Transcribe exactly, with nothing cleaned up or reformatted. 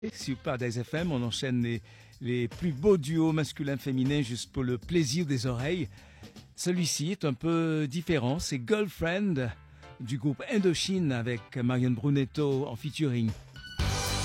Sur Paradise F M, on enchaîne les, les plus beaux duos masculins-féminins juste pour le plaisir des oreilles. Celui-ci est un peu différent, c'est Girlfriend du groupe Indochine avec Marion Brunetto en featuring.